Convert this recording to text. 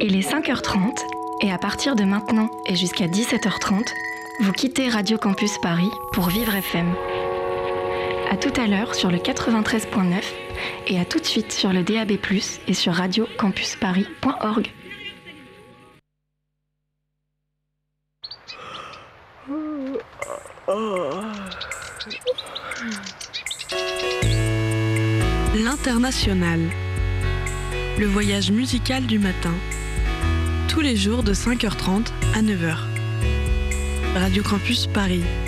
Il est 5h30 et à partir de maintenant et jusqu'à 17h30, vous quittez Radio Campus Paris pour Vivre FM. À tout à l'heure sur le 93.9 et à tout de suite sur le DAB+, et sur radiocampusparis.org. L'International, le voyage musical du matin, tous les jours de 5h30 à 9h. Radio Campus Paris.